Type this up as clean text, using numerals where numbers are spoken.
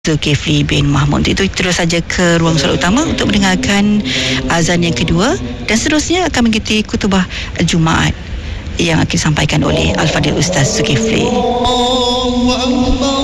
Zulkifli bin Mahmud. Itu terus saja ke ruang solat utama untuk mendengarkan azan yang kedua, dan seterusnya akan mengikuti khutbah Jumaat yang akan disampaikan oleh Al-Fadhil Ustaz Zulkifli.